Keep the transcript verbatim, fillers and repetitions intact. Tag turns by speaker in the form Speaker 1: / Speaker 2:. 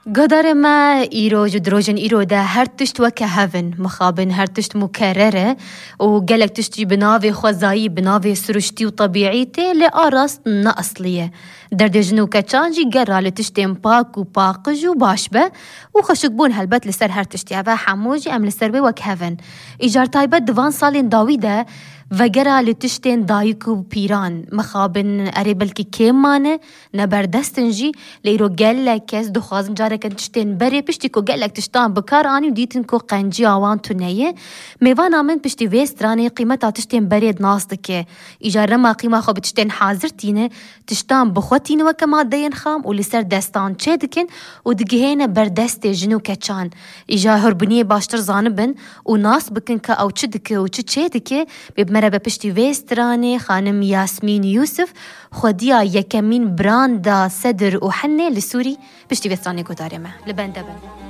Speaker 1: قدر ما إيرو جدروجن إيرو ده هر تشت وكا هفن مخابن هر تشت مكررة وقالك تشتي بنافي خوزاي بنافي سرشتي وطبيعيتي لأرست نأصلية دردجنو كتشانجي قرر لتشتين باك وباقج وباشبة وخشقبون هالبت لسر هر تشتي هفا حموجي أم لسر بي وك هفن إيجار تايبت دوان صالين داويدة وگرا لتشتين دايكو بيران مخابن أريبلكي كيمانه نبردستنجي ليرو قالك كاس دخوازن جارك تشتين بري بشتيكو قالك تشتان بكار آني وديتنكو قنجي آوان تونيه ميوانا من بشتي ويستراني قيمتا تشتين بريد ناصدكي إيجار رما قيمة خو بتشتين حاضرتينه تشتان بخوتين وكما دين خام ولسر دستان چيدكن ودقهين بردستي جنو كتشان إيجار هربنيه باشتر زانبن وناس بكن كا أو چدكي وچدكي بيبمر مرة بپشتی ویسترانه خانم یاسمین یوسف خودیا یکمین براندا صدر و حنه لسوری پشتی ویسترانه گداره ما لبنده بند